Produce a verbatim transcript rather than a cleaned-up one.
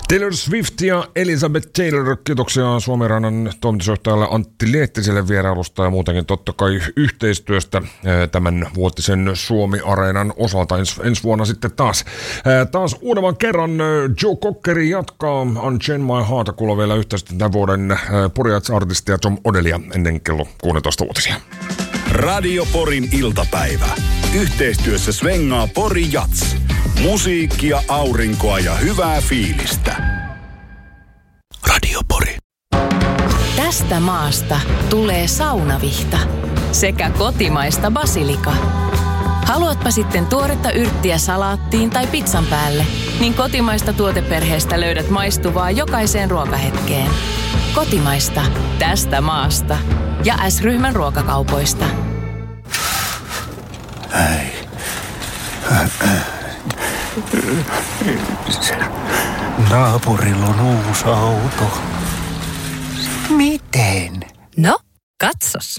Taylor Swift ja Elizabeth Taylor, kiitoksia Suomi-Rannan toimitusjohtajalle Antti Liettiselle vierailusta ja muutenkin totta kai yhteistyöstä tämän vuotisen Suomi-areenan osalta ensi, ensi vuonna sitten taas. Taas uudemman kerran Joe Cockeri jatkaa Unchain My Heart, kuulla vielä yhteistyötä tämän vuoden Pori-artistia ja Tom Odellia ennen kello kuusitoista uutisia. Radio Porin iltapäivä. Yhteistyössä svengaa Pori Jats. Musiikkia, aurinkoa ja hyvää fiilistä. Radio Pori. Tästä maasta tulee saunavihta sekä kotimaista basilika. Haluatpa sitten tuoretta yrttiä salaattiin tai pizzan päälle, niin kotimaista tuoteperheestä löydät maistuvaa jokaiseen ruokahetkeen. Kotimaista, tästä maasta ja S-ryhmän ruokakaupoista. Ei. Naapurilla on uusi auto. Miten? No, katsos.